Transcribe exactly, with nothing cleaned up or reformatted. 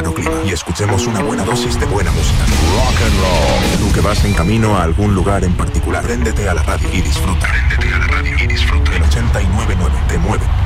sano clima y escuchemos una buena dosis de buena música. Rock and roll. Tú que vas en camino a algún lugar en particular, préndete a la radio y disfruta. Préndete a la radio y disfruta. El ochenta y nueve punto nueve te mueve.